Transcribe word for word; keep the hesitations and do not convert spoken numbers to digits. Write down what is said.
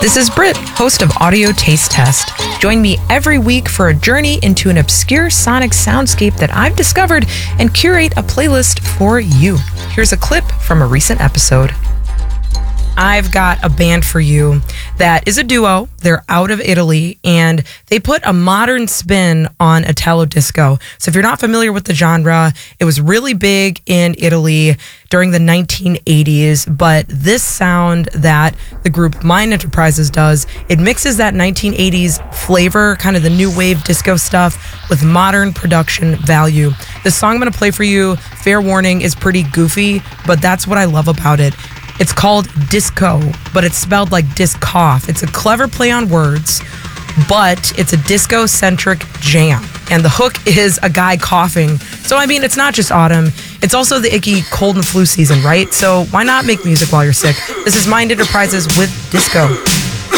This is Britt, host of Audio Taste Test. Join me every week for a journey into an obscure sonic soundscape that I've discovered and curate a playlist for you. Here's a clip from a recent episode. I've got a band for you that is a duo. They're out of Italy, and they put a modern spin on Italo disco. So if you're not familiar with the genre, it was really big in Italy during the nineteen eighties, but this sound that the group Mind Enterprises does, it mixes that nineteen eighties flavor, kind of the new wave disco stuff, with modern production value. The song I'm going to play for you, fair warning, is pretty goofy, but that's what I love about it. It's called Disco, but it's spelled like disc cough. It's a clever play on words, but it's a disco-centric jam. And the hook is a guy coughing. So, I mean, it's not just autumn. It's also the icky cold and flu season, right? So why not make music while you're sick? This is Mind Enterprises with Disco.